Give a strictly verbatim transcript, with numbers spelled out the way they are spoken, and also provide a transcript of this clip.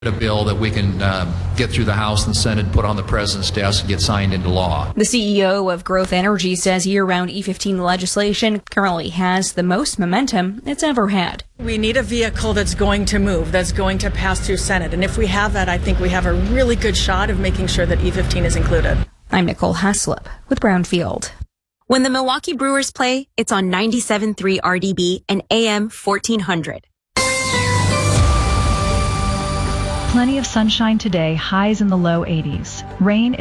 a bill that we can uh, get through the House and Senate, put on the president's desk, and get signed into law. The C E O of Growth Energy says year-round E fifteen legislation currently has the most momentum it's ever had. We need a vehicle that's going to move, that's going to pass through Senate. And if we have that, I think we have a really good shot of making sure that E fifteen is included. I'm Nicole Haslip with Brownfield. When the Milwaukee Brewers play, it's on ninety-seven point three R D B and A M fourteen hundred. Plenty of sunshine today, highs in the low eighties. Rain is